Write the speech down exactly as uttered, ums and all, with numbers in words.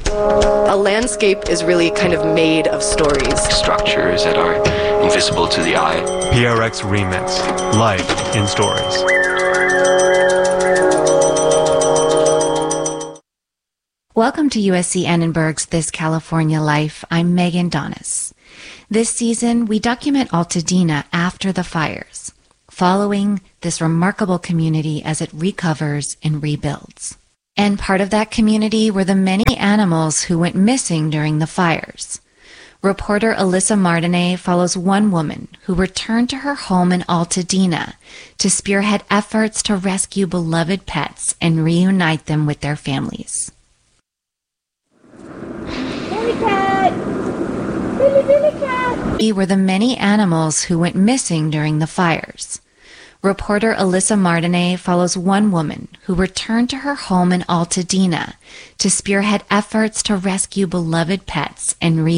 A landscape is really kind of made of stories. Structures that are invisible to the eye. P R X Remix, life in stories. Welcome to U S C Annenberg's This California Life. I'm Megan Donis. This season, we document Altadena after the fires, following this remarkable community as it recovers and rebuilds. And part of that community were the many animals who went missing during the fires. Reporter Alyssa Martinet follows one woman who returned to her home in Altadena to spearhead efforts to rescue beloved pets and reunite them with their families. Billy cat! Billy, Billy cat! These were the many animals who went missing during the fires. Reporter Alyssa Martinet follows one woman who returned to her home in Altadena to spearhead efforts to rescue beloved pets and re